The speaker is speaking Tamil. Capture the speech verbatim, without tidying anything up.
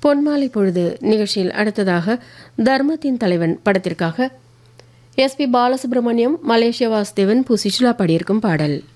பொன்மாலை பொழுது நிகழ்ச்சியில் அடுத்ததாக தர்மத்தின் தலைவன் படத்திற்காக எஸ் பி பாலசுப்ரமணியம், மலேசிய வாசுதேவன், பு சுஷிலா பாடியிருக்கும் பாடல்.